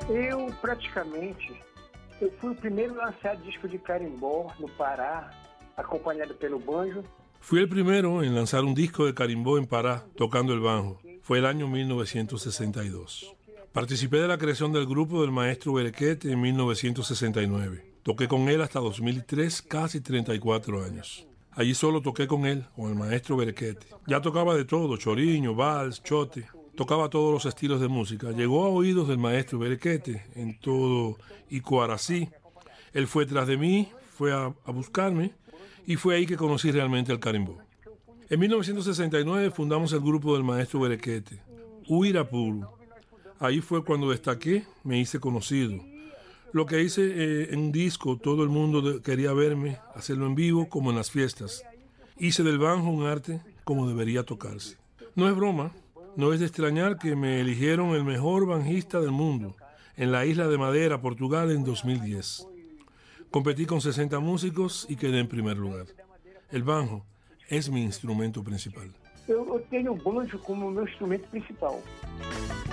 Eu fui o primeiro a lançar disco de carimbó no Pará, acompañado pelo banjo. Fui el primero en lanzar un disco de carimbó en Pará, tocando el banjo. Fue el año 1962. Participé de la creación del grupo del maestro Berequete en 1969. Toqué con él hasta 2003, casi 34 años. Allí solo toqué con él, con el maestro Berequete. Ya tocaba de todo, choriño, vals, chote. Tocaba todos los estilos de música. Llegó a oídos del maestro Berequete en todo Icuarací. Él fue tras de mí, fue a buscarme, y fue ahí que conocí realmente el carimbó. En 1969 fundamos el grupo del maestro Berequete, Uirapuru. Ahí fue cuando destaqué, me hice conocido. Lo que hice en un disco, todo el mundo quería verme, hacerlo en vivo como en las fiestas. Hice del banjo un arte como debería tocarse. No es broma, no es de extrañar que me eligieron el mejor banjista del mundo en la isla de Madeira, Portugal, en 2010. Competí con 60 músicos y quedé en primer lugar. El banjo es mi instrumento principal. Eu tenho o banjo como meu instrumento principal.